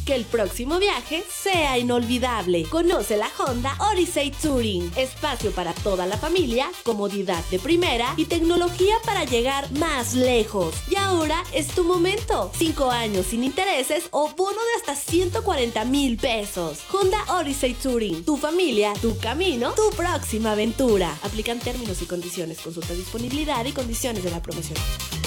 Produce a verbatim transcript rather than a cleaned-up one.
Que el próximo viaje sea inolvidable. Conoce la Honda Odyssey Touring. Espacio para toda la familia, comodidad de primera y tecnología para llegar más lejos. Y ahora es tu momento. Cinco años sin intereses o bono de hasta ciento cuarenta mil pesos. Honda Odyssey Touring. Tu familia, tu camino, tu próxima aventura. Aplican términos y condiciones. Consulta disponibilidad y condiciones de la promoción.